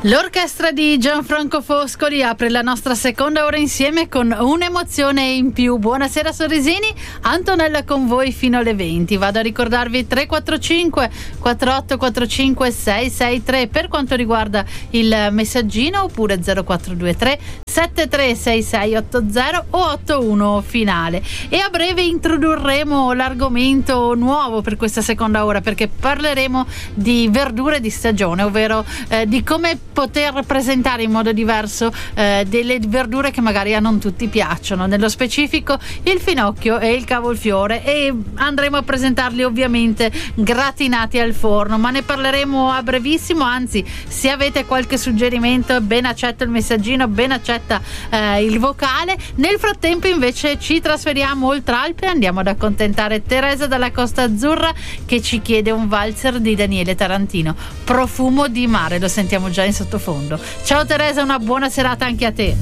L'orchestra di Gianfranco Foscoli apre la nostra seconda ora insieme con un'emozione in più. Buonasera Sorrisini, Antonella con voi fino alle 20. Vado a ricordarvi 345 4845 663 per quanto riguarda il messaggino, oppure 0423 736680 o 81 finale. E a breve introdurremo l'argomento nuovo per questa seconda ora, perché parleremo di verdure di stagione, ovvero di come poter presentare in modo diverso delle verdure che magari a non tutti piacciono, nello specifico il finocchio e il cavolfiore, e andremo a presentarli ovviamente gratinati al forno, ma ne parleremo a brevissimo. Anzi, se avete qualche suggerimento, ben accetto il messaggino, ben accetta il vocale. Nel frattempo invece ci trasferiamo oltre Alpe e andiamo ad accontentare Teresa dalla Costa Azzurra, che ci chiede un valzer di Daniele Tarantino, Profumo di mare. Lo sentiamo già in sottofondo. Ciao Teresa, una buona serata anche a te.